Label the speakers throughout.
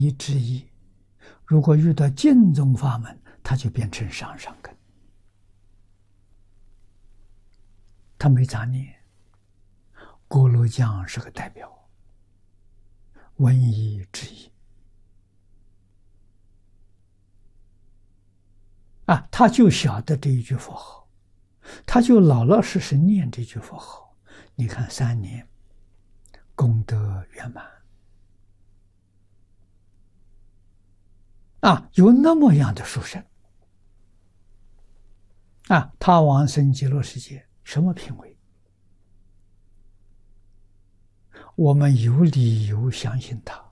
Speaker 1: 之一。如果遇到净宗法门，它就变成上根，它没杂念。锅炉匠是个代表，文艺之一啊，他就晓得这一句佛号，他就老老实实念这句佛号。你看3年，功德圆满啊！有那么样的殊胜啊！他往生极乐世界，什么品位？我们有理由相信他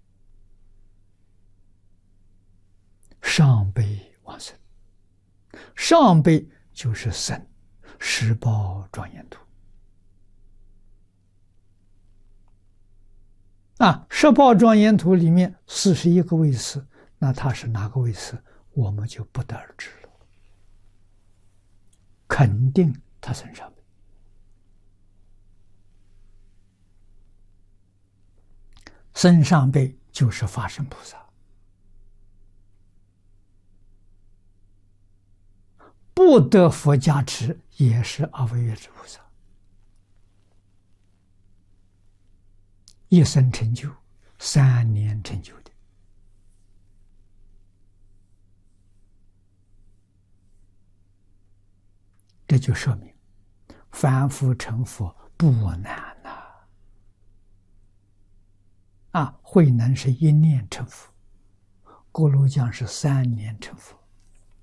Speaker 1: 上辈往生，上辈就是生十报庄严图啊！十报庄严图里面41个位次，那他是哪个位次，我们就不得而知了。肯定他生上辈，生上辈就是法身菩萨，不得佛加持也是阿惟越致菩萨，一生成就，3年成就的。这就说明凡夫成佛不难呐！慧能是1念成佛，锅炉匠是3年成佛。